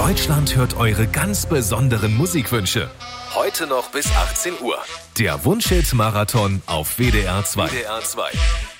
Deutschland hört eure ganz besonderen Musikwünsche. Heute noch bis 18 Uhr. Der Wunschhit-Marathon auf WDR 2. WDR 2.